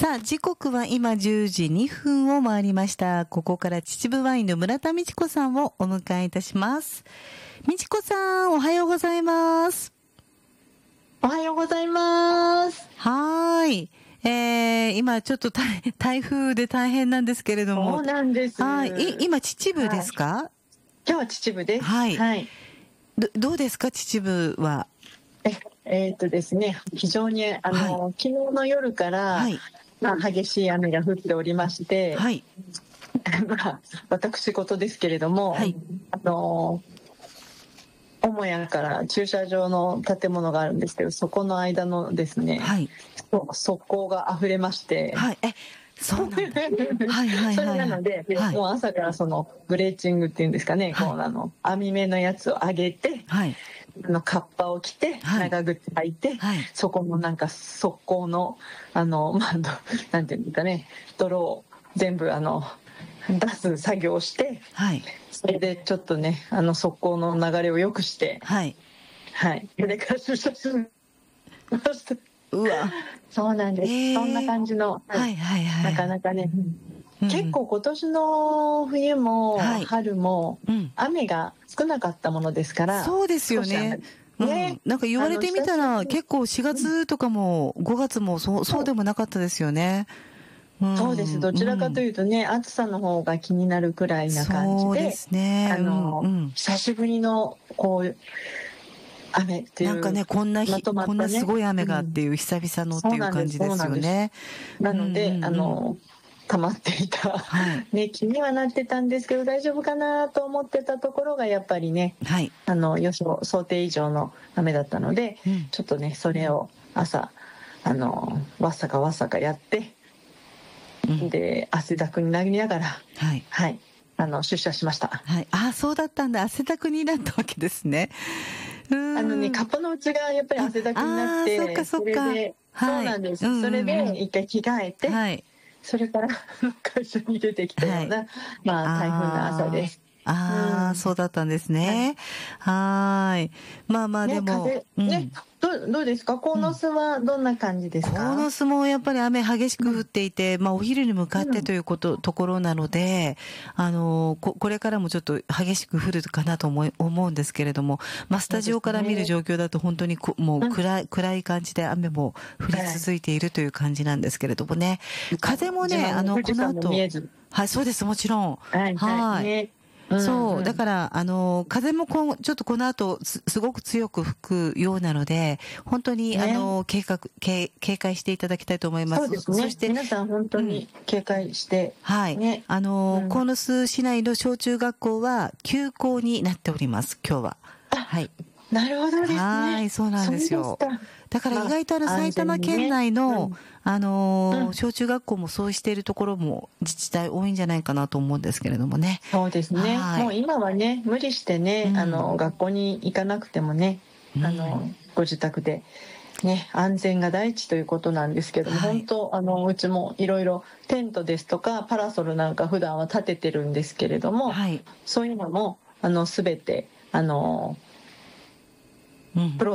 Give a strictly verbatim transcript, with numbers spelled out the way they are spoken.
さあ、時刻は今じゅうじにふんを回りました。ここから秩父ワインの村田美智子さんをお迎えいたします。美智子さん、おはようございます。 おはようございます。 はーい。えー、今ちょっと台、台風で大変なんですけれども。 そうなんです。 はい。今、秩父ですか？はい、 今日は秩父です。 はい。 はい。 ど、どうですか、秩父は。 え、えー、っとですね、非常に、あの、はい、昨日の夜から、はい、まあ、激しい雨が降っておりまして、はい。まあ、私事ですけれども、はい、あの、母屋から駐車場の建物があるんですけど、そこの間のですね、はい、側溝が溢れまして、 はい、え、そうなんだ。はいはいはい。 それなので、はい、もう朝からそのブレーチングっていうんですかね、はい、こうあの網目のやつを上げて、はい、あのカッパを着て、はい、長靴履いて、はい、そこもなんか側溝のあのまあなんていうんですかね、泥を全部あの出す作業をして、はい、それでちょっとね、あの側溝の流れを良くして、はいはい、それから出社しました。うわ、そうなんです、えー、そんな感じの、はいはいはい、なかなかね、うん、結構今年の冬も春も雨が少なかったものですから、 そうですよね。ね、うん、なんか言われてみたら結構しがつとかもごがつもそう、そうでもなかったですよね。 うん、そうです。どちらかというとね、うん、暑さの方が気になるくらいな感じで、そうですね。あの、うんうん、久しぶりのこう雨っていう、 なんかね、こんな日、まとまったね、こんなすごい雨がっていう、うん、久々のっていう感じですよね。 なので、うんうんうん、あの溜まっていた、はい、ね、気にはなってたんですけど大丈夫かなと思ってたところがやっぱりね、はい、あの予想想定以上の雨だったので、うん、ちょっとねそれを朝あのわっさかわっさかやって、うん、で汗だくになりながら、はいはい、あの出社しました。 はい、あ、そうだったんだ。汗だくになったわけですね。 あのね、カッパの内がやっぱり汗だくになって、そっかそっか、それで、はい、そうなんです、うんうんうん、それで一回着替えて、はい、それから会社に出てきたような、はい、まあ台風の朝です。 ああ、うん、そうだったんですね。はい。まあまあでも、 ね、風、ね、うん、ど, どうですか、鴻巣はどんな感じですか？ 鴻巣もやっぱり雨激しく降っていて、うん、まあお昼に向かってということ、うん、ところなので、あのこ、これからもちょっと激しく降るかなと思い、思うんですけれども、まあスタジオから見る状況だと本当にこもう暗い、うん、暗い感じで雨も降り続いているという感じなんですけれどもね。はい、風もね、あの、この後、はい、そうです、もちろん。はい。はい、ね、そう、だから、あの、風もこう、ちょっとこの後す、すごく強く吹くようなので、本当に、ね、あの、警戒、警、警戒していただきたいと思います。 そうですね。そして、皆さん本当に警戒して。 うん、はい。ね、あの、うん、鴻巣市内の小中学校は休校になっております、今日は。はい。 なるほどですね。 はい、そうなんですよ。だから意外とあの埼玉県内の、まあ、あの、うん、小中学校もそうしているところも自治体多いんじゃないかなと思うんですけれどもね。 そうですね。もう今はね、無理してね、うん、あの、学校に行かなくてもね、うん、あの、ご自宅で、ね、安全が第一ということなんですけども、はい、本当、あの、うちもいろいろテントですとか、パラソルなんか普段は立ててるんですけれども、はい、そういうのも、あの、すべて、あの、うん、